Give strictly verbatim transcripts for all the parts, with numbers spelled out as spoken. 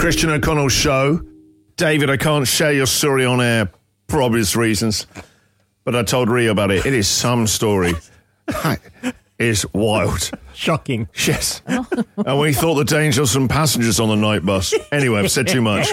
Christian O'Connell Show. David, I can't share your story on air for obvious reasons, but I told Ria about it. It is some story. It is wild. Shocking. Yes. And we thought the danger of some passengers on the night bus. Anyway, I've said too much.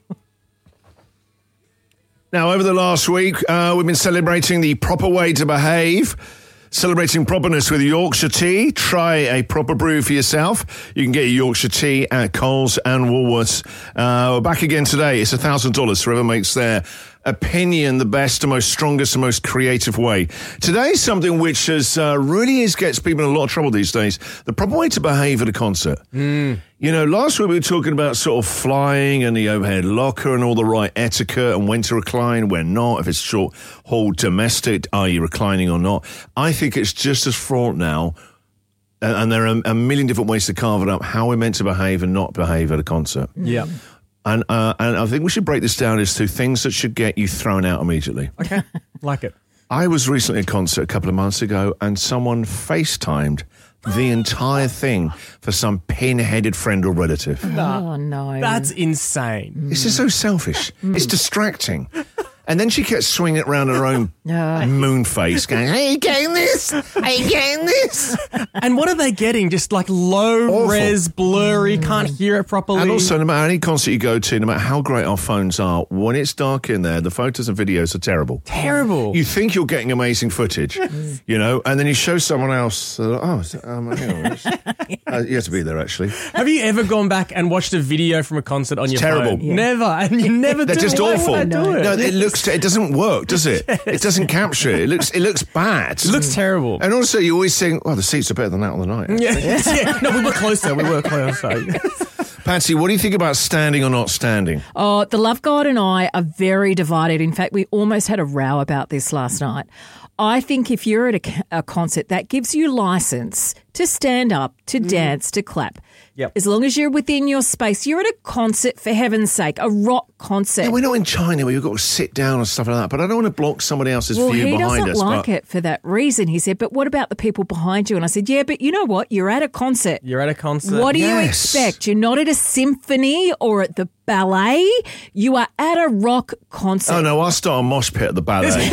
Now, over the last week, uh, we've been celebrating the proper way to behave. Celebrating properness with Yorkshire tea. Try a proper brew for yourself. You can get your Yorkshire tea at Coles and Woolworths. Uh, we're back again today. It's one thousand dollars. Whoever makes their opinion the best, the most strongest, the most creative way. Today is something which has, uh, really is gets people in a lot of trouble these days. The proper way to behave at a concert. Mm. You know, last week we were talking about sort of flying and the overhead locker and all the right etiquette and when to recline, when not, if it's short haul domestic, are you reclining or not? I think it's just as fraught now, and, and there are a million different ways to carve it up, how we're meant to behave and not behave at a concert. Yeah. And uh, and I think we should break this down as to things that should get you thrown out immediately. Okay, like it. I was recently at a concert a couple of months ago and someone FaceTimed the entire thing for some pin-headed friend or relative. Oh, no. That's insane. This is so selfish. It's distracting. And then she kept swinging it around her own No. moon face, going, "Are you getting this? Are you getting this?" And what are they getting? Just like low Awful. res, blurry, can't hear it properly. And also, no matter any concert you go to, no matter how great our phones are, when it's dark in there, the photos and videos are terrible. Terrible. You think you're getting amazing footage, you know, and then you show someone else, uh, oh, is it, um, hang on, it's- uh, you have to be there, actually. Have you ever gone back and watched a video from a concert on your terrible. phone? Yeah. Never. And you never They're do just it. Why awful. would I do it? No, it looks, it doesn't work, does it? It doesn't capture it. It looks, it looks bad. It looks terrible. And also, you always think, well, the seats are better than that on the night. Yeah. Yeah. No, we were closer. We were closer. Patsy, what do you think about standing or not standing? Oh, the Love God and I are very divided. In fact, we almost had a row about this last night. I think if you're at a, a concert, that gives you license to stand up, to mm. dance, to clap. Yep. As long as you're within your space. You're at a concert, for heaven's sake, a rock concert. Yeah, we're not in China where you've got to sit down and stuff like that, but I don't want to block somebody else's well, view he behind doesn't us. like but... it for that reason. He said, but what about the people behind you? And I said, yeah, but you know what? You're at a concert. You're at a concert. What do Yes. you expect? You're not at a symphony or at the ballet. You are at a rock concert. Oh, no, I'll start a mosh pit at the ballet.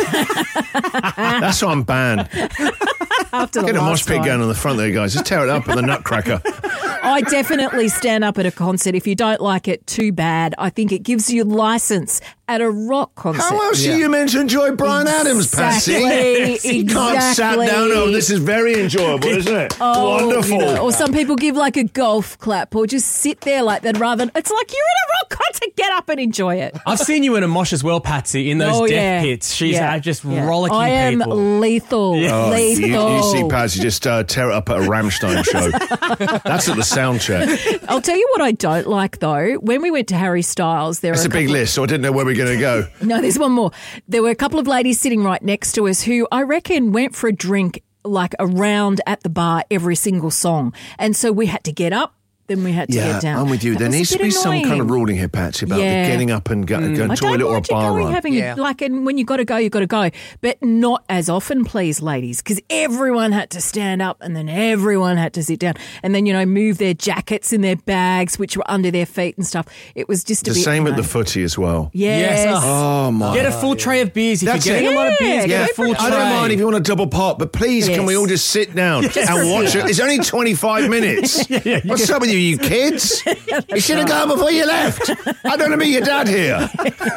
That's why I'm banned. After the Get a mosh last pit time. going on the front there, guys. Just tear it up at the Nutcracker. I definitely stand up at a concert. If you don't like it, too bad. I think it gives you license at a rock concert. How else Yeah. are you meant to enjoy Bryan Adams, Patsy? Exactly, You can't sat exactly. down. Oh, this is very enjoyable, isn't it? Oh, Wonderful. you know, or some people give like a golf clap or just sit there like that rather than, it's like you're at a rock concert, get up and enjoy it. I've seen you in a mosh as well, Patsy, in those Oh, death yeah. pits. She's Yeah. uh, just Yeah. rollicking I am people. lethal. Yeah. Oh, Lethal. you, you see Patsy just uh, tear it up at a Rammstein show. That's at the sound check. I'll tell you what I don't like though. When we went to Harry Styles, there It's are a big couple- list, so I didn't know where we we're going to go. No, there's one more. There were a couple of ladies sitting right next to us who I reckon went for a drink like around at the bar every single song. And so we had to get up, then we had to Yeah, get down. I'm with you. That There was a needs to bit be some kind of annoying. ruling here, Patsy, about Yeah. getting up and go, go I toilet don't or a mind you bar going, run. having Yeah. a, like, and when you got to go, you got to go, but not as often, please, ladies, because everyone had to stand up and then everyone had to sit down, and then you know move their jackets in their bags, which were under their feet and stuff. It was just a The bit same at the much. footy as well. Yes. Yes. Oh, my. Get a full tray of beers. If That's you're getting it. a lot of Yeah, beers, get get a a full full tray. I don't mind if you want a double pot, but please, Yes. can we all just sit down and watch it? It's only twenty-five minutes. What's up with you, you kids? You should have gone before you left. I don't want to meet your dad here.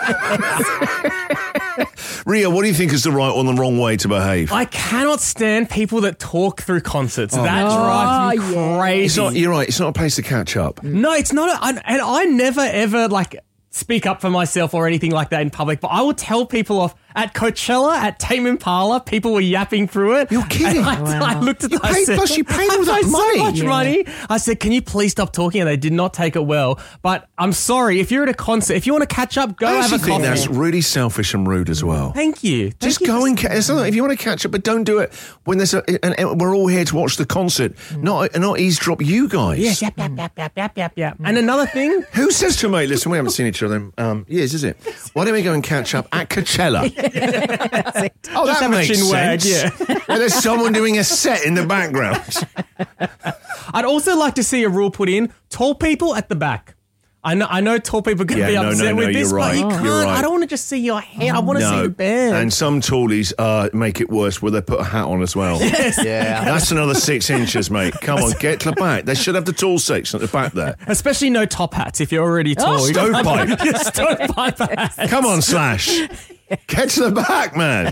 Ria, what do you think is the right or the wrong way to behave? I cannot stand people that talk through concerts. That Oh, drives me yeah. crazy. It's not, you're right, it's not a place to catch up. No, it's not. A, I, and I never ever like speak up for myself or anything like that in public. But I will tell people off at Coachella, at Tame Impala. People were yapping through it. You're kidding. And I, Wow. I looked at them. I paid- said, plus you paid all I that paid money. so much Yeah. money. I said, "Can you please stop talking?" And they did not take it well. But I'm sorry. If you're at a concert, if you want to catch up, go I have a actually think coffee. that's really selfish and rude as well. Thank you. Thank Just you go for- and ca- it's not- if you want to catch up, but don't do it when there's a. And, and we're all here to watch the concert, not not eavesdrop you guys. Yeah, yap, yap, yap, yap, yap, yap, yap. And another thing, Who says to a mate, listen, we haven't seen each other in um, years, is it? Why don't we go and catch up at Coachella? Oh, Just that have a makes chin wag, sense. yeah. Where there's someone doing a set in the background. I'd also like to see a rule put in: tall people at the back. I know, I know tall people can Yeah, be no, no, upset no, with this, you're but you right. can't. You're right. I don't want to just see your hair. I want to see No, the band. and some tallies uh, make it worse where they put a hat on as well. Yeah. That's another six inches, mate. Come on, get to the back. They should have the tall section at the back there. Especially no top hats if you're already tall. You got- Stovepipe. Stovepipe hats. Come on, Slash. Get to the back, man.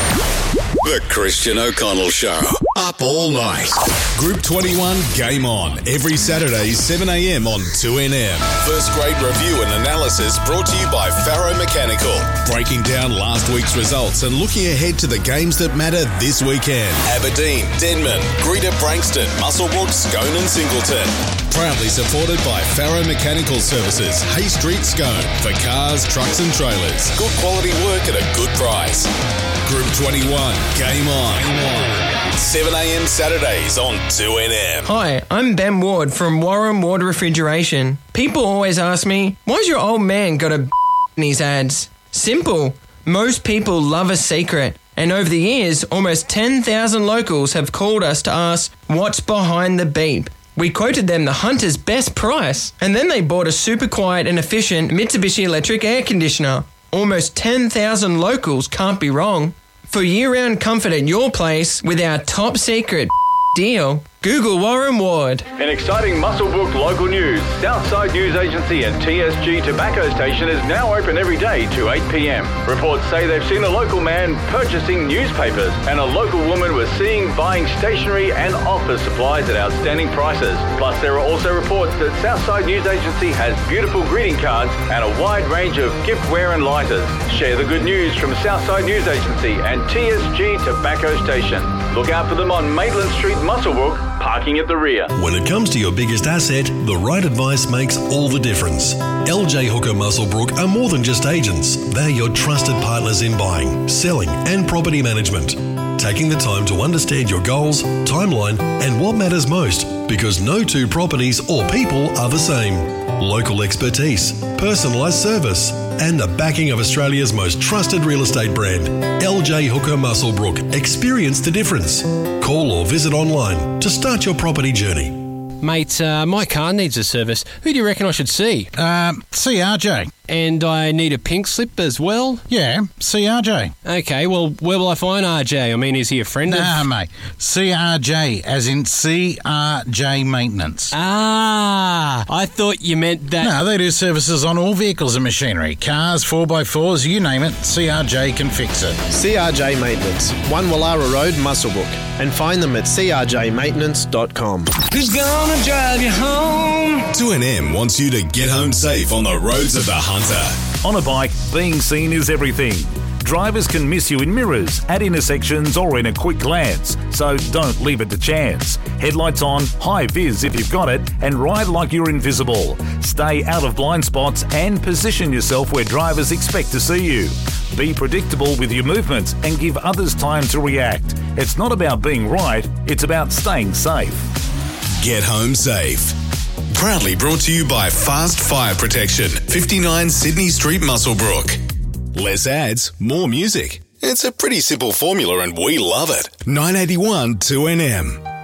The Christian O'Connell Show. Up all night. Group twenty-one Game On. Every Saturday, seven a.m. on two N M. First grade review and analysis brought to you by Faro Mechanical. Breaking down last week's results and looking ahead to the games that matter this weekend. Aberdeen, Denman, Greater Brankston, Muswellbrook, Scone and Singleton. Proudly supported by Faro Mechanical Services, Hay Street, Scone. For cars, trucks and trailers. Good quality work at a good price. Group twenty-one Game On. seven a.m. Saturdays on two N M. Hi, I'm Ben Ward from Warren Ward Refrigeration. People always ask me, why's your old man got a in his ads? Simple. Most people love a secret. And over the years, almost ten thousand locals have called us to ask, what's behind the beep? We quoted them the Hunter's best price, and then they bought a super quiet and efficient Mitsubishi electric air conditioner. Almost ten thousand locals can't be wrong. For year-round comfort at your place with our top secret deal, Google Warren Ward. In exciting Muswellbrook local news, Southside News Agency and T S G Tobacco Station is now open every day to eight p.m. Reports say they've seen a local man purchasing newspapers and a local woman was seen buying stationery and office supplies at outstanding prices. Plus, there are also reports that Southside News Agency has beautiful greeting cards and a wide range of giftware and lighters. Share the good news from Southside News Agency and T S G Tobacco Station. Look out for them on Maitland Street, Muswellbrook, parking at the rear. When it comes to your biggest asset, the right advice makes all the difference. L J Hooker Muswellbrook are more than just agents. They're your trusted partners in buying, selling and property management. Taking the time to understand your goals, timeline and what matters most, because no two properties or people are the same. Local expertise, personalised service and the backing of Australia's most trusted real estate brand, L J Hooker Muswellbrook. Experience the difference. Call or visit online to start your property journey. Mate, uh, my car needs a service. Who do you reckon I should see? Um, C R J. And I need a pink slip as well? Yeah, C R J. Okay, well, where will I find R J? I mean, is he a friend Nah, of... mate. C R J, as in C R J Maintenance. Ah, I thought you meant that... No, they do services on all vehicles and machinery. Cars, four by fours, you name it, C R J can fix it. C R J Maintenance, one Wallara Road, Muswellbrook. And find them at c r j maintenance dot com. Who's gonna drive you home? two N M wants you to get home safe on the roads of the Hunter. On a bike, being seen is everything. Drivers can miss you in mirrors, at intersections or in a quick glance, so don't leave it to chance. Headlights on, high vis if you've got it, and ride like you're invisible. Stay out of blind spots and position yourself where drivers expect to see you. Be predictable with your movements and give others time to react. It's not about being right, it's about staying safe. Get home safe. Proudly brought to you by Fast Fire Protection, fifty-nine Sydney Street, Muswellbrook. Less ads, more music. It's a pretty simple formula and we love it. nine eighty-one two N M.